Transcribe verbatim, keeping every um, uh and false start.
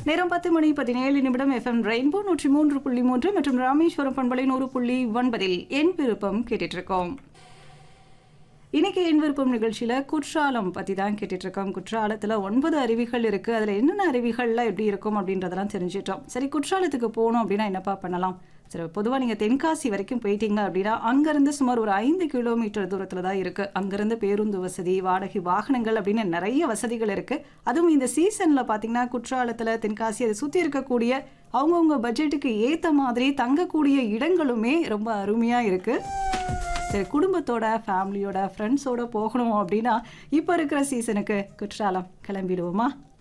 நேரம் பத்து மணி பதினேழு நிமிடம். எஃப்எம் ரெயின்போ நூற்றி மூன்று புள்ளி மூன்று மற்றும் ராமேஸ்வரம் பண்பலை நூறு புள்ளி ஒன்பதில் என் விருப்பம் கேட்டுட்டு இருக்கோம். இன்னைக்கு என் விருப்பம் நிகழ்ச்சியில குற்றாலம் பத்தி தான் கேட்டுட்டு இருக்கோம். குற்றாலத்துல ஒன்பது அருவிகள் இருக்கு. அதுல என்னென்ன அருவிகள்லாம் எப்படி இருக்கும் அப்படின்றதெல்லாம் தெரிஞ்சிட்டோம். சரி, குற்றாலத்துக்கு போகணும் அப்படின்னா என்னப்பா பண்ணலாம்? சரி, பொதுவாக நீங்கள் தென்காசி வரைக்கும் போயிட்டீங்க அப்படின்னா அங்கேருந்து சுமார் ஒரு ஐந்து கிலோமீட்டர் தூரத்தில் தான் இருக்குது. அங்கேருந்து பேருந்து வசதி, வாடகை வாகனங்கள் அப்படின்னு நிறைய வசதிகள் இருக்குது. அதுவும் இந்த சீசனில் பார்த்தீங்கன்னா குற்றாலத்தில், தென்காசி அதை சுற்றி இருக்கக்கூடிய அவங்கவுங்க பட்ஜெட்டுக்கு ஏற்ற மாதிரி தங்கக்கூடிய இடங்களுமே ரொம்ப அருமையாக இருக்குது. சரி, குடும்பத்தோட, ஃபேமிலியோட, ஃப்ரெண்ட்ஸோட போகணும் அப்படின்னா இப்போ இருக்கிற சீசனுக்கு குற்றாலம் கிளம்பிடுவோமா?